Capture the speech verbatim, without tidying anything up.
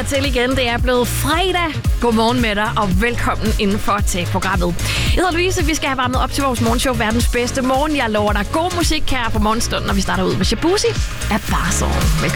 hertil igen. Det er blevet fredag. Godmorgen med dig, og velkommen indenfor til programmet. Jeg hedder Louise. Vi skal have varmet op til vores morgenshow, verdens bedste morgen. Jeg lover dig god musik her på morgenstunden, når vi starter ud med Shabuzi af Barson.